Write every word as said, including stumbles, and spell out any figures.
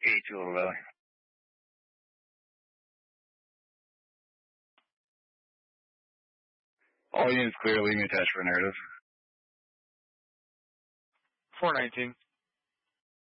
eighty-two Little Valley. All units clear, leaving attached for narrative. four nineteen.